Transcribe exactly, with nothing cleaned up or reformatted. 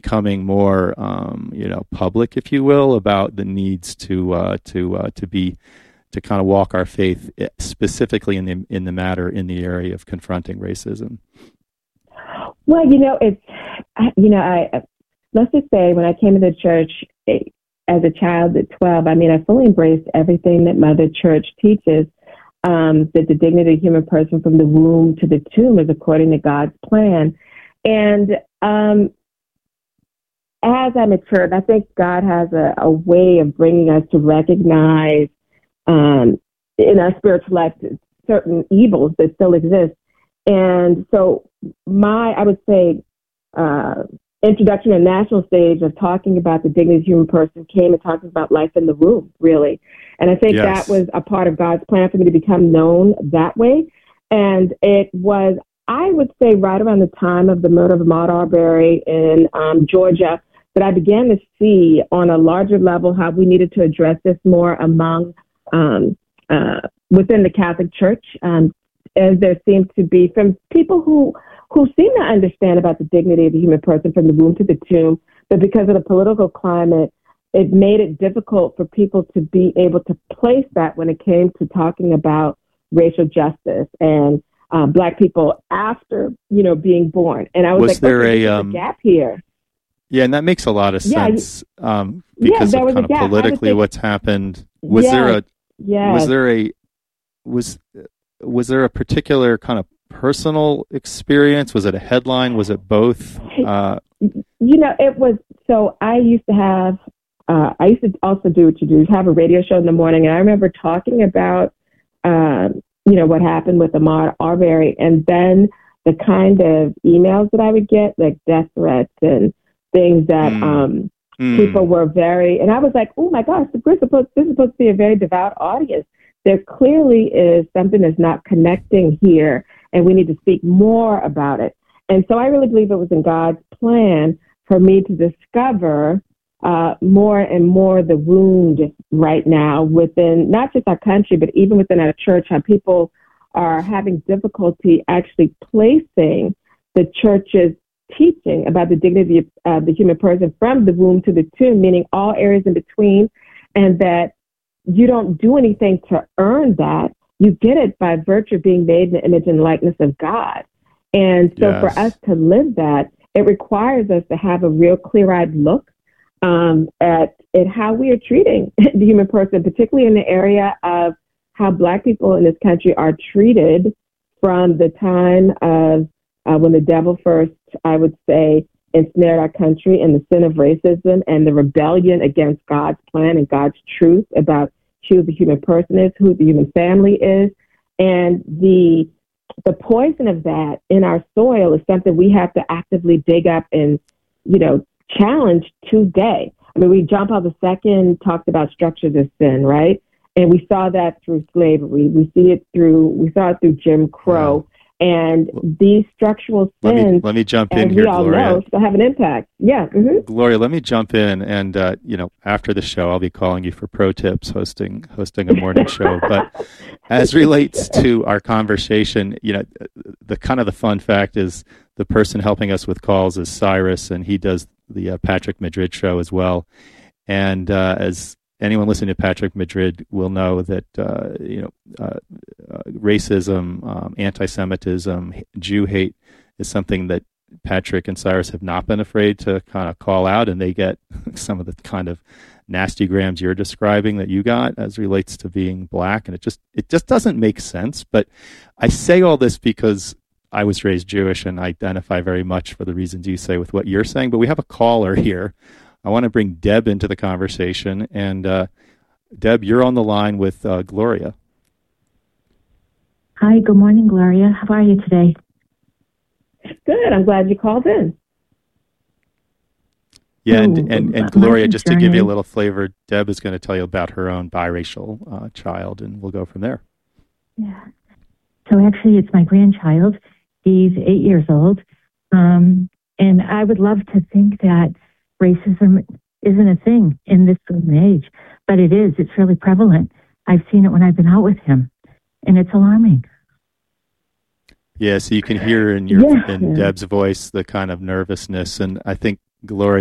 becoming more, um, you know, public, if you will, about the needs to uh, to uh, to be to kind of walk our faith specifically in the in the matter in the area of confronting racism? Well, you know, it's you know, I let's just say when I came into church as a child at twelve, I mean, I fully embraced everything that Mother Church teaches. Um, that the dignity of the human person from the womb to the tomb is according to God's plan. And um, as I matured, I think God has a, a way of bringing us to recognize um, in our spiritual life certain evils that still exist. And so my, I would say, uh, introduction to the national stage of talking about the dignity of the human person came and talking about life in the womb, really. And I think yes. that was a part of God's plan for me to become known that way. And it was, I would say, right around the time of the murder of Ahmaud Arbery in um, Georgia, that I began to see on a larger level how we needed to address this more among, um, uh, within the Catholic Church, um, as there seemed to be from people who who seem to understand about the dignity of the human person from the womb to the tomb, but because of the political climate, it made it difficult for people to be able to place that when it came to talking about racial justice and uh, Black people after, you know, being born. And I was, was like, there okay, a, there's um, a gap here. Yeah, and that makes a lot of sense yeah, um, because yeah, of kind of gap. politically think, what's happened. Was yes, there a yes. was there a was was there a particular kind of personal experience? Was it a headline? Was it both? Uh, you know, it was, so I used to have, uh, I used to also do what you do, have a radio show in the morning. And I remember talking about, um, you know, what happened with Ahmaud Arbery, and then the kind of emails that I would get, like death threats and things that mm. um, mm. people were very, and I was like, oh my gosh, we're supposed, this is supposed to be a very devout audience. There clearly is something that's not connecting here, and we need to speak more about it. And so I really believe it was in God's plan for me to discover uh, more and more the wound right now within not just our country, but even within our church, how people are having difficulty actually placing the church's teaching about the dignity of uh, the human person from the womb to the tomb, meaning all areas in between, and that you don't do anything to earn that. You get it by virtue of being made in the image and likeness of God. And so yes. for us to live that, it requires us to have a real clear-eyed look um, at, at how we are treating the human person, particularly in the area of how Black people in this country are treated from the time of uh, when the devil first, I would say, ensnared our country in the sin of racism and the rebellion against God's plan and God's truth about who the human person is, who the human family is. And the the poison of that in our soil is something we have to actively dig up and, you know, challenge today. I mean, we John Paul the Second talked about structures of sin, right? And we saw that through slavery. We see it through, we saw it through Jim Crow. And these structural let sins, me, let me jump in as here, we all Gloria. know, still have an impact. Yeah. Mm-hmm. Gloria, let me jump in, and uh, you know, after the show, I'll be calling you for pro tips hosting hosting a morning show. But as relates to our conversation, you know, the kind of the fun fact is the person helping us with calls is Cyrus, and he does the uh, Patrick Madrid show as well. And uh, as anyone listening to Patrick Madrid will know that uh, you know uh, uh, racism, um, anti-Semitism, Jew hate is something that Patrick and Cyrus have not been afraid to kind of call out, and they get some of the kind of nasty grams you're describing that you got as relates to being Black, and it just it just doesn't make sense. But I say all this because I was raised Jewish and identify very much for the reasons you say with what you're saying. But we have a caller here. I want to bring Deb into the conversation. And uh, Deb, you're on the line with uh, Gloria. Hi, good morning, Gloria. How are you today? Good. I'm glad you called in. Yeah, and, and, and Gloria, just to give you a little flavor, Deb is going to tell you about her own biracial uh, child, and we'll go from there. Yeah. So actually, it's my grandchild. He's eight years old. Um, and I would love to think that racism isn't a thing in this age, but it is. It's really prevalent. I've seen it when I've been out with him, and it's alarming. Yeah, so you can hear in your yeah. in Deb's voice the kind of nervousness, and I think Gloria